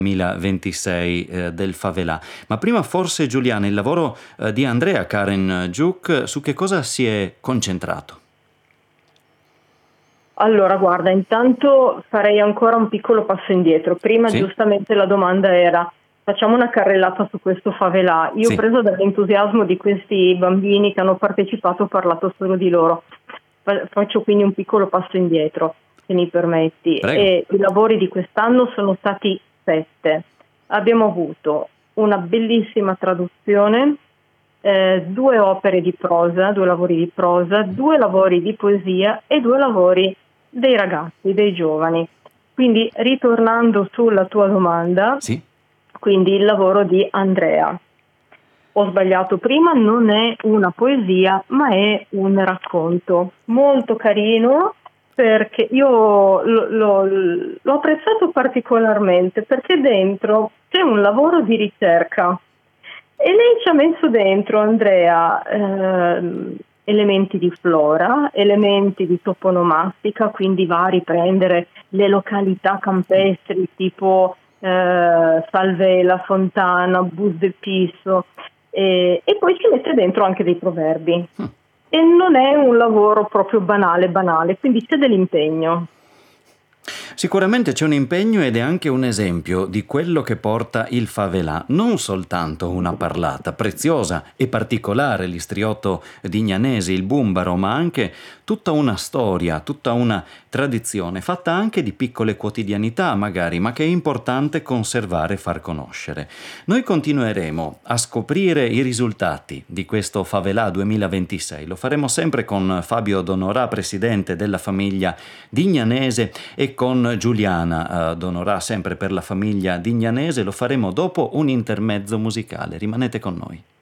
2026 del Favelà. Ma prima forse Giuliana, il lavoro di Andrea Karen Giuk su che cosa si è concentrato? Allora, guarda, intanto farei ancora un piccolo passo indietro. Prima Sì? giustamente la domanda era: facciamo una carrellata su questo favelà. Io, Sì, preso dall'entusiasmo di questi bambini che hanno partecipato, ho parlato solo di loro. Faccio quindi un piccolo passo indietro, se mi permetti. prego. E i lavori di quest'anno sono stati 7. Abbiamo avuto una bellissima traduzione, 2 opere di prosa, 2 lavori di prosa, 2 lavori di poesia e 2 lavori dei ragazzi, dei giovani. Quindi, ritornando sulla tua domanda, Sì? quindi il lavoro di Andrea. Ho sbagliato prima, non è una poesia, ma è un racconto molto carino, perché io l'ho apprezzato particolarmente, perché dentro c'è un lavoro di ricerca e lei ci ha messo dentro, Andrea, elementi di flora, elementi di toponomastica, quindi va a riprendere le località campestri tipo Salvela, Fontana, Bus de Piso, e poi ci mette dentro anche dei proverbi. E non è un lavoro proprio banale, quindi c'è dell'impegno. Sicuramente c'è un impegno ed è anche un esempio di quello che porta il Favelà, non soltanto una parlata preziosa e particolare, l'istriotto di Gnanesi, il bumbaro, ma anche tutta una storia, tutta una tradizione, fatta anche di piccole quotidianità magari, ma che è importante conservare e far conoscere. Noi continueremo a scoprire i risultati di questo Favelà 2026, lo faremo sempre con Fabio Donorà, presidente della famiglia Dignanese, e con Giuliana Donorà, sempre per la famiglia Dignanese. Lo faremo dopo un intermezzo musicale. Rimanete con noi.